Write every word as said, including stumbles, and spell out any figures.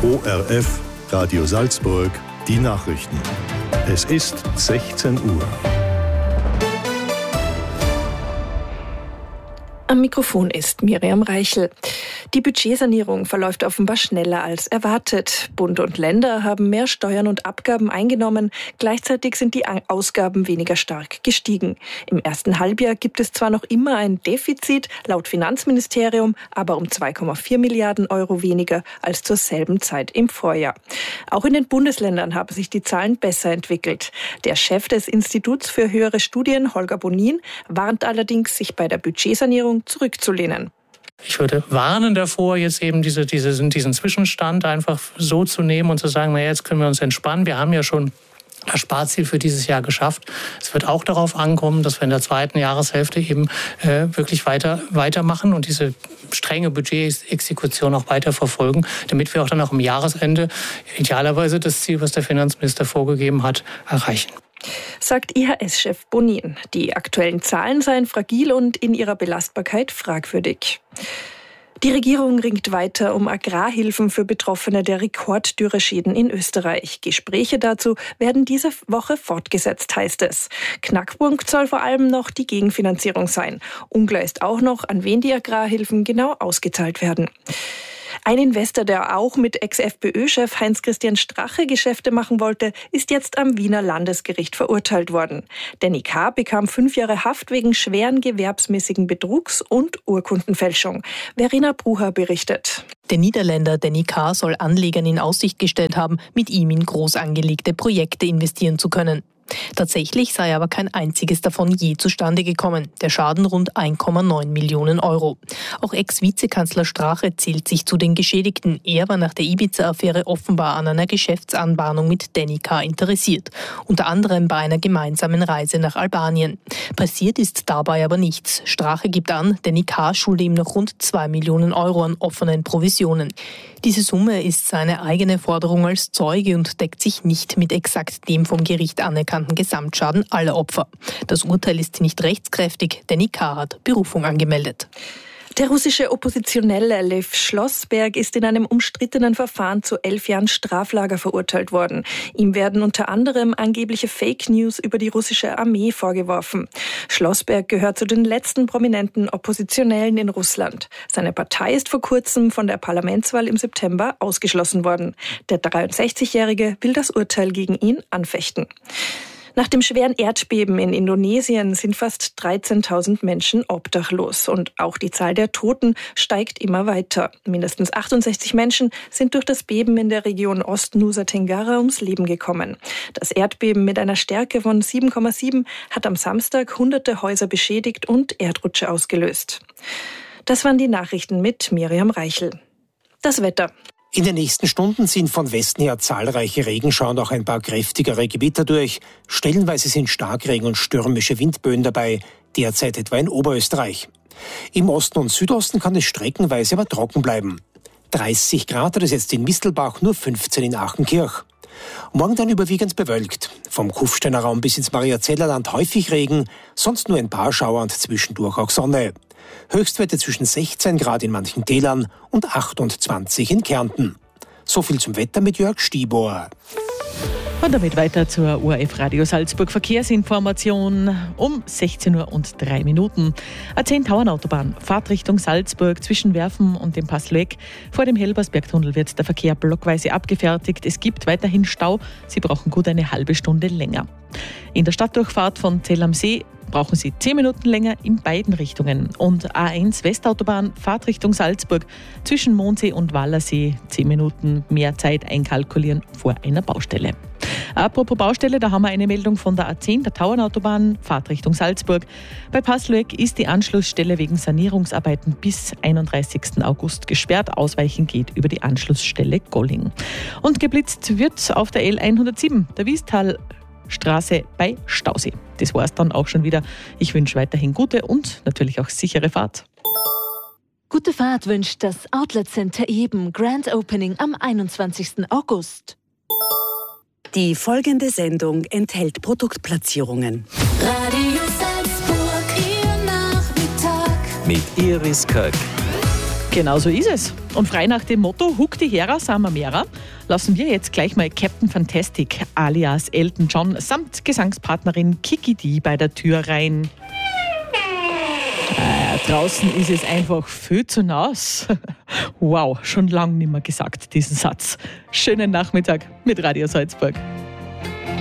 O R F, Radio Salzburg, die Nachrichten. Es ist sechzehn Uhr. Am Mikrofon ist Miriam Reichel. Die Budgetsanierung verläuft offenbar schneller als erwartet. Bund und Länder haben mehr Steuern und Abgaben eingenommen. Gleichzeitig sind die Ausgaben weniger stark gestiegen. Im ersten Halbjahr gibt es zwar noch immer ein Defizit, laut Finanzministerium, aber um zwei Komma vier Milliarden Euro weniger als zur selben Zeit im Vorjahr. Auch in den Bundesländern haben sich die Zahlen besser entwickelt. Der Chef des Instituts für höhere Studien, Holger Bonin, warnt allerdings, sich bei der Budgetsanierung zurückzulehnen. Ich würde warnen davor, jetzt eben diese, diese, diesen Zwischenstand einfach so zu nehmen und zu sagen, naja, jetzt können wir uns entspannen. Wir haben ja schon das Sparziel für dieses Jahr geschafft. Es wird auch darauf ankommen, dass wir in der zweiten Jahreshälfte eben äh, wirklich weiter weitermachen und diese strenge Budgetexekution auch weiter verfolgen, damit wir auch dann auch am Jahresende idealerweise das Ziel, was der Finanzminister vorgegeben hat, erreichen. Sagt I H S-Chef Bonin. Die aktuellen Zahlen seien fragil und in ihrer Belastbarkeit fragwürdig. Die Regierung ringt weiter um Agrarhilfen für Betroffene der Rekorddürreschäden in Österreich. Gespräche dazu werden diese Woche fortgesetzt, heißt es. Knackpunkt soll vor allem noch die Gegenfinanzierung sein. Unklar ist auch noch, an wen die Agrarhilfen genau ausgezahlt werden. Ein Investor, der auch mit Ex-FPÖ-Chef Heinz-Christian Strache Geschäfte machen wollte, ist jetzt am Wiener Landesgericht verurteilt worden. Danny K. bekam fünf Jahre Haft wegen schweren gewerbsmäßigen Betrugs und Urkundenfälschung. Verena Brucher berichtet. Der Niederländer Danny K. soll Anlegern in Aussicht gestellt haben, mit ihm in groß angelegte Projekte investieren zu können. Tatsächlich sei aber kein einziges davon je zustande gekommen. Der Schaden rund ein Komma neun Millionen Euro. Auch Ex-Vizekanzler Strache zählt sich zu den Geschädigten. Er war nach der Ibiza-Affäre offenbar an einer Geschäftsanbahnung mit Danny K. interessiert. Unter anderem bei einer gemeinsamen Reise nach Albanien. Passiert ist dabei aber nichts. Strache gibt an, Danny K. schulde ihm noch rund zwei Millionen Euro an offenen Provisionen. Diese Summe ist seine eigene Forderung als Zeuge und deckt sich nicht mit exakt dem vom Gericht anerkannten Gesamtschaden aller Opfer. Das Urteil ist nicht rechtskräftig, Danny K. hat Berufung angemeldet. Der russische Oppositionelle Lew Schlossberg ist in einem umstrittenen Verfahren zu elf Jahren Straflager verurteilt worden. Ihm werden unter anderem angebliche Fake News über die russische Armee vorgeworfen. Schlossberg gehört zu den letzten prominenten Oppositionellen in Russland. Seine Partei ist vor kurzem von der Parlamentswahl im September ausgeschlossen worden. Der dreiundsechzigjährige will das Urteil gegen ihn anfechten. Nach dem schweren Erdbeben in Indonesien sind fast dreizehntausend Menschen obdachlos und auch die Zahl der Toten steigt immer weiter. Mindestens achtundsechzig Menschen sind durch das Beben in der Region Ost-Nusa Tenggara ums Leben gekommen. Das Erdbeben mit einer Stärke von sieben Komma sieben hat am Samstag hunderte Häuser beschädigt und Erdrutsche ausgelöst. Das waren die Nachrichten mit Miriam Reichel. Das Wetter. In den nächsten Stunden ziehen von Westen her zahlreiche Regenschauer und auch ein paar kräftigere Gewitter durch. Stellenweise sind Starkregen und stürmische Windböen dabei, derzeit etwa in Oberösterreich. Im Osten und Südosten kann es streckenweise aber trocken bleiben. dreißig Grad hat es jetzt in Mistelbach, nur fünfzehn in Achenkirch. Morgen dann überwiegend bewölkt. Vom Kufsteiner Raum bis ins Mariazellerland häufig Regen, sonst nur ein paar Schauer und zwischendurch auch Sonne. Höchstwerte zwischen sechzehn Grad in manchen Tälern und achtundzwanzig in Kärnten. So viel zum Wetter mit Jörg Stibor. Und damit weiter zur O R F Radio Salzburg Verkehrsinformation um sechzehn Uhr und drei Minuten. A zehn Tauernautobahn, Fahrtrichtung Salzburg zwischen Werfen und dem Passleck. Vor dem Helbersbergtunnel wird der Verkehr blockweise abgefertigt. Es gibt weiterhin Stau. Sie brauchen gut eine halbe Stunde länger. In der Stadtdurchfahrt von Zell am See brauchen Sie zehn Minuten länger in beiden Richtungen. Und A eins Westautobahn, Fahrtrichtung Salzburg zwischen Mondsee und Wallersee. zehn Minuten mehr Zeit einkalkulieren vor einer Baustelle. Apropos Baustelle, da haben wir eine Meldung von der A zehn, der Tauernautobahn, Fahrtrichtung Salzburg. Bei Passleck ist die Anschlussstelle wegen Sanierungsarbeiten bis einunddreißigsten August gesperrt. Ausweichen geht über die Anschlussstelle Golling. Und geblitzt wird auf der L hundertsieben, der Wiestal Straße bei Stausee. Das war es dann auch schon wieder. Ich wünsche weiterhin gute und natürlich auch sichere Fahrt. Gute Fahrt wünscht das Outlet Center Eben. Grand Opening am einundzwanzigsten August. Die folgende Sendung enthält Produktplatzierungen. Radio Salzburg, Ihr Nachmittag. Mit Iris Köck. Genau so ist es. Und frei nach dem Motto Huck die Hera, Sama Mera, lassen wir jetzt gleich mal Captain Fantastic alias Elton John samt Gesangspartnerin Kiki D bei der Tür rein. Äh, draußen ist es einfach viel zu nass. Wow, schon lange nicht mehr gesagt, diesen Satz. Schönen Nachmittag mit Radio Salzburg.